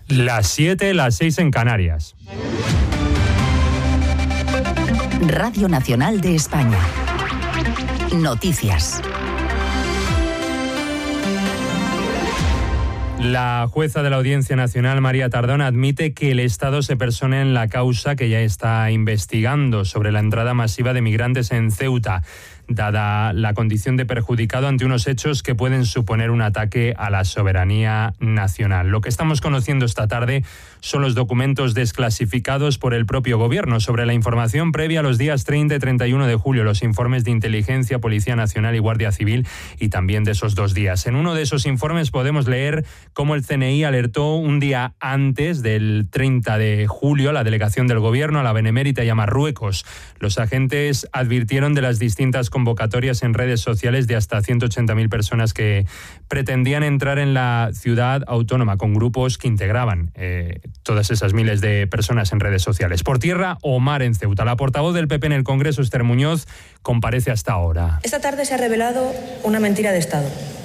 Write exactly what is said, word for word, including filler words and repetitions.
Las siete, las seis en Canarias. Radio Nacional de España. Noticias. La jueza de la Audiencia Nacional, María Tardón, admite que el Estado se persone en la causa que ya está investigando sobre la entrada masiva de migrantes en Ceuta, dada la condición de perjudicado ante unos hechos que pueden suponer un ataque a la soberanía nacional. Lo que estamos conociendo esta tarde son los documentos desclasificados por el propio Gobierno sobre la información previa a los días treinta y treinta y uno de julio, los informes de inteligencia, Policía Nacional y Guardia Civil, y también de esos dos días. En uno de esos informes podemos leer cómo el C N I alertó un día antes del treinta de julio a la delegación del Gobierno, a la Benemérita y a Marruecos. Los agentes advirtieron de las distintas convocatorias en redes sociales de hasta ciento ochenta mil personas que pretendían entrar en la ciudad autónoma con grupos que integraban eh, todas esas miles de personas en redes sociales. Por tierra o mar en Ceuta. La portavoz del P P en el Congreso, Esther Muñoz, comparece hasta ahora. Esta tarde se ha revelado una mentira de Estado.